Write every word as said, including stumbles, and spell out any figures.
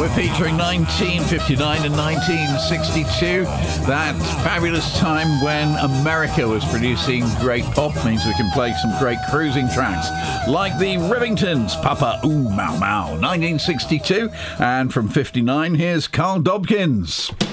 We're featuring nineteen fifty-nine and nineteen sixty-two. That fabulous time when America was producing great pop means we can play some great cruising tracks like the Rivingtons, Papa Ooh Mau Mau, nineteen sixty-two. And from fifty-nine, here's Carl Dobkins.